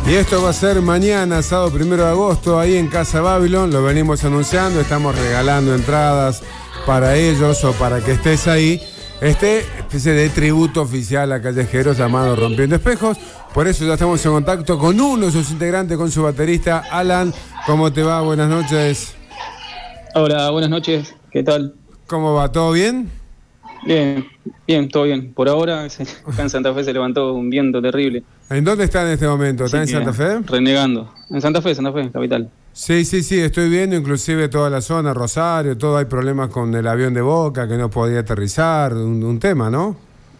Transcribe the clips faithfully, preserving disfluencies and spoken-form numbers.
Y esto va a ser mañana, sábado primero de agosto, ahí en Casa Babylon. Lo venimos anunciando, estamos regalando entradas para ellos o para que estés ahí. Este especie de tributo oficial a callejeros llamado Rompiendo Espejos. Por eso ya estamos en contacto con uno de sus integrantes, con su baterista, Alan. ¿Cómo te va? Buenas noches. Hola, buenas noches. ¿Qué tal? ¿Cómo va? ¿Todo bien? Bien, bien, todo bien. Por ahora, acá en Santa Fe se levantó un viento terrible. ¿En dónde está en este momento? ¿Está en Santa Fe? Renegando. En Santa Fe, Santa Fe, capital. Sí, sí, sí, estoy viendo inclusive toda la zona, Rosario, todo, hay problemas con el avión de Boca que no podía aterrizar, un, un tema, ¿no?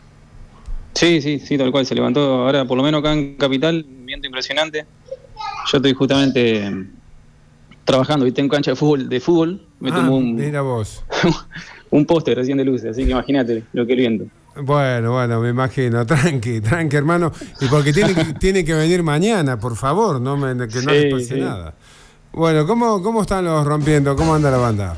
Sí, sí, sí, tal cual, se levantó ahora, por lo menos acá en capital, un viento impresionante. Yo estoy justamente trabajando, viste, en cancha de fútbol, de fútbol, me ah, tomó un, mira vos. un poste recién de luces, así que imagínate lo que es el viento. Bueno, bueno, me imagino, tranqui, tranqui, hermano, y porque tiene que, tiene que venir mañana, por favor, no me, que no sí, les pase sí. nada. Bueno, ¿cómo, ¿cómo están los Rompiendo? ¿Cómo anda la banda?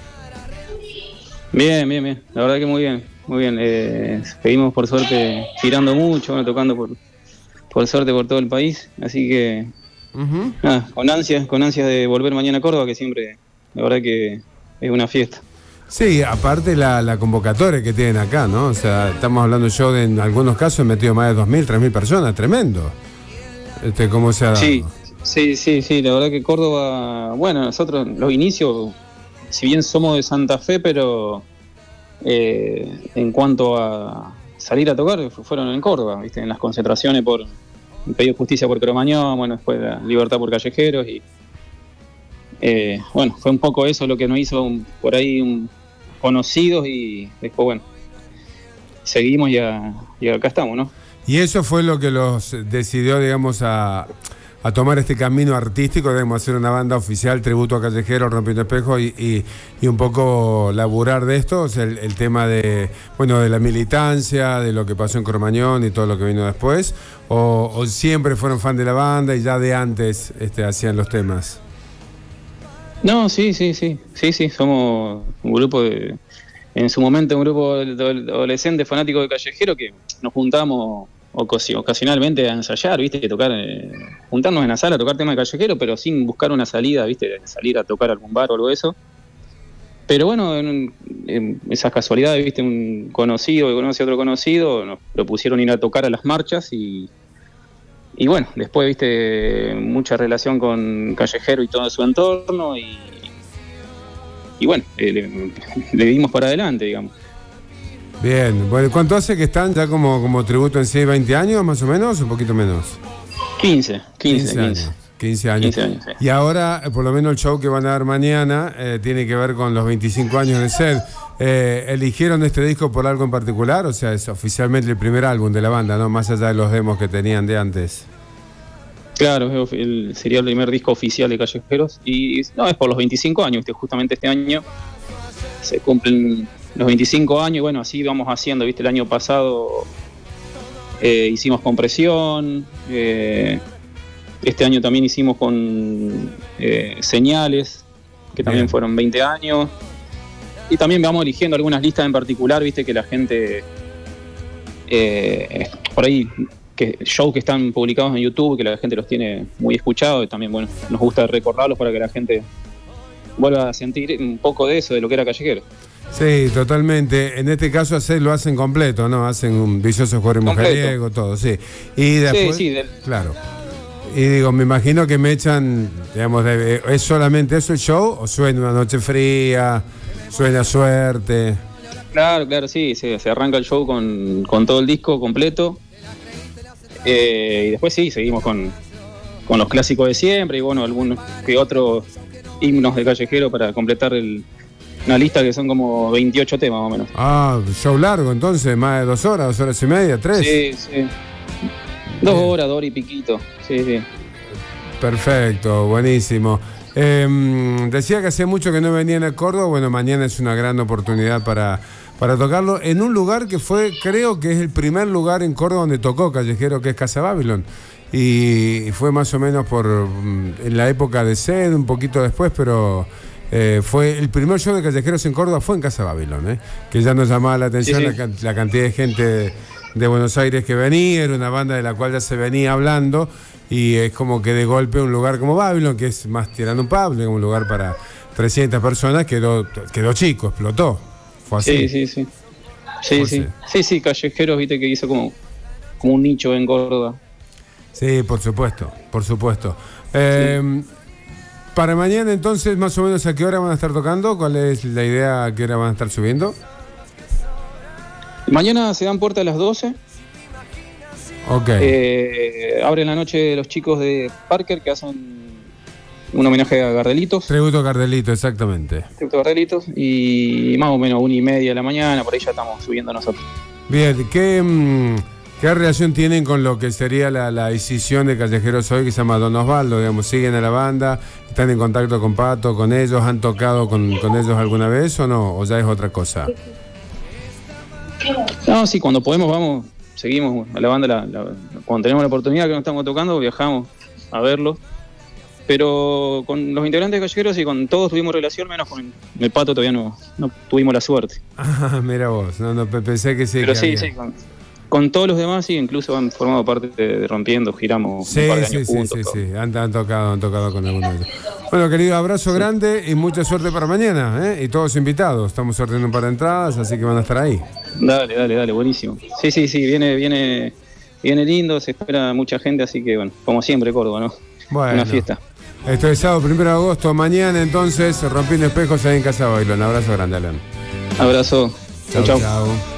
Bien, bien, bien, la verdad que muy bien, muy bien. Eh, seguimos por suerte girando mucho, bueno, tocando por, por suerte por todo el país, así que uh-huh. nada, con ansias, con ansias de volver mañana a Córdoba, que siempre, la verdad que es una fiesta. Sí, aparte la, la convocatoria que tienen acá, ¿no? O sea, estamos hablando yo de, en algunos casos he metido más de dos mil, tres mil personas, tremendo. Este, ¿cómo se ha dado? Sí, sí, sí, sí, la verdad que Córdoba, bueno, nosotros los inicios, si bien somos de Santa Fe, pero eh, en cuanto a salir a tocar, fueron en Córdoba, ¿viste? En las concentraciones por el pedido de justicia por Cromañón, bueno, después la libertad por callejeros y Eh, bueno, fue un poco eso lo que nos hizo un, por ahí un, conocidos y después, bueno, seguimos y, a, y acá estamos, ¿no? Y eso fue lo que los decidió, digamos, a, a tomar este camino artístico, digamos, hacer una banda oficial, tributo a callejeros, Rompiendo Espejos y, y, y un poco laburar de esto, o sea, el, el tema de, bueno, de la militancia, de lo que pasó en Cromañón y todo lo que vino después, o, o siempre fueron fan de la banda y ya de antes este, hacían los temas. No, sí, sí, sí, sí, sí, somos un grupo de, en su momento un grupo de adolescentes fanáticos de callejero que nos juntamos ocasionalmente a ensayar, viste, que tocar, eh, juntarnos en la sala a tocar temas de callejero, pero sin buscar una salida, viste, salir a tocar algún bar o algo de eso. Pero bueno, en, en esas casualidades, viste, un conocido que conoce a otro conocido, nos propusieron ir a tocar a las marchas y Y bueno, después, viste, mucha relación con Callejero y todo su entorno y, y bueno, eh, le, le dimos para adelante, digamos. Bien, bueno, ¿cuánto hace que están ya como, como tributo en sí? ¿veinte años más o menos? ¿Un poquito menos? quince, quince, quince años. quince años. quince años, sí. Y ahora, por lo menos el show que van a dar mañana eh, tiene que ver con los veinticinco años de Sed. Eh, ¿Eligieron este disco por algo en particular? O sea, es oficialmente el primer álbum de la banda, ¿no? Más allá de los demos que tenían de antes. Claro, el, sería el primer disco oficial de Callejeros. Y no, es por los veinticinco años, ¿viste? Justamente este año se cumplen los veinticinco años. Y bueno, así vamos haciendo, ¿viste? El año pasado eh, hicimos Compresión. Eh, este año también hicimos con eh, Señales, que también Bien. fueron veinte años. Y también vamos eligiendo algunas listas en particular, viste, que la gente, eh, por ahí, que shows que están publicados en YouTube, que la gente los tiene muy escuchados, y también, bueno, nos gusta recordarlos para que la gente vuelva a sentir un poco de eso, de lo que era Callejero. Sí, totalmente. En este caso lo hacen completo, ¿no? Hacen un vicioso jugador mujeriego, todo, sí. Y después, sí, sí, del... claro. Y digo, me imagino que me echan, digamos, de, ¿es solamente eso el show o suena Una Noche Fría? Suena Suerte. Claro, claro, sí, se, se arranca el show con, con todo el disco completo. Eh, y después sí, seguimos con, con los clásicos de siempre y bueno, algunos que otros himnos de Callejero para completar el, una lista que son como veintiocho temas más o menos. Ah, show largo entonces, más de dos horas, dos horas y media, tres. Sí, sí. Dos Bien. horas, dos horas y piquito, sí, sí. Perfecto, buenísimo. Eh, decía que hacía mucho que no venían a Córdoba. Bueno, mañana es una gran oportunidad para, para tocarlo en un lugar que fue, creo que es el primer lugar en Córdoba donde tocó Callejero, que es Casa Babylon. Y fue más o menos por en la época de Sed, un poquito después, pero eh, fue el primer show de Callejeros en Córdoba fue en Casa Babylon, ¿eh? Que ya nos llamaba la atención sí, sí. La, la cantidad de gente de Buenos Aires que venía, era una banda de la cual ya se venía hablando, y es como que de golpe un lugar como Babylon, que es más tirando un pub, un lugar para trescientas personas, quedó, quedó chico, explotó. Fue así. Sí, sí, sí. Sí, sí. sí. Sí, sí, Callejeros, viste que hizo como, como un nicho en Córdoba. Sí, por supuesto, por supuesto. Eh, sí. Para mañana entonces, más o menos, ¿a qué hora van a estar tocando? ¿Cuál es la idea? ¿A qué hora van a estar subiendo? Mañana se dan puerta a las doce. Ok. Eh, abren la noche los chicos de Parker, que hacen un homenaje a Gardelitos. Tributo a Gardelitos, exactamente. Tributo a Gardelitos. Y más o menos una y media de la mañana, por ahí ya estamos subiendo nosotros. Bien, ¿qué, qué relación tienen con lo que sería la, la decisión de Callejeros hoy, que se llama Don Osvaldo? Digamos, ¿siguen a la banda? ¿Están en contacto con Pato, con ellos? ¿Han tocado con, con ellos alguna vez o no? ¿O ya es otra cosa? No, sí, cuando podemos vamos, seguimos a la banda, la, la, cuando tenemos la oportunidad que nos estamos tocando, viajamos a verlos. Pero con los integrantes de Callejeros y con todos tuvimos relación, menos con el Pato todavía no, no tuvimos la suerte. Ah, mira vos, no, no pensé que sí. Pero que sí, había. sí, con, con todos los demás, sí, incluso han formado parte de, de Rompiendo, giramos sí, un par de sí, años sí, juntos. Sí, todo. sí, han, han tocado, han tocado con algunos de ellos. Bueno, querido, abrazo sí. grande y mucha suerte para mañana, ¿eh? Y todos invitados, estamos sorteando un par de entradas, así que van a estar ahí. Dale, dale, dale, buenísimo. Sí, sí, sí, viene, viene, viene lindo, se espera mucha gente, así que bueno, como siempre Córdoba, ¿no? Bueno. Una fiesta. Esto es sábado, primero de agosto, mañana entonces, Rompiendo Espejos ahí en Casa Babylon. Abrazo grande, Alan. Abrazo. Chau, chau. chau.